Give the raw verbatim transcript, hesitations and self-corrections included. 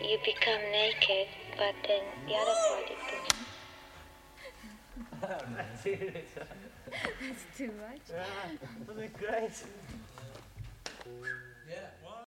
you become naked, but then the other party puts. That's it. That's too much. Yeah, wasn't it great? Yeah. One.